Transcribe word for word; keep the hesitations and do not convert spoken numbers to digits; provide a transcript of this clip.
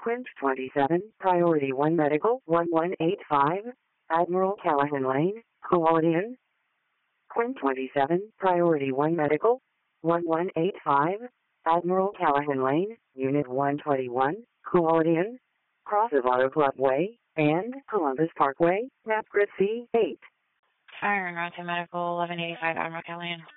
Quint twenty-seven, Priority one Medical, one one eight five, Admiral Callahan Lane, Hooligan. Quint twenty-seven, Priority one Medical, one one eight five, Admiral Callahan Lane, Unit one twenty-one, Hooligan, Cross of Auto Club Way, and Columbus Parkway, Napgrid C eight. Fire and North Medical, eleven eighty-five, Admiral Callahan.